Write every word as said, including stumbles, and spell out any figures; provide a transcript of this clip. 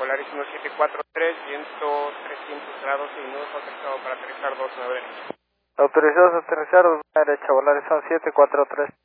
Volaris uno siete cuatro tres, viento trescientos grados y minutos, autorizado para aterrizar dos nueve derecha. Autorizados a aterrizar dos nueve derecha, Volaris uno siete cuatro tres.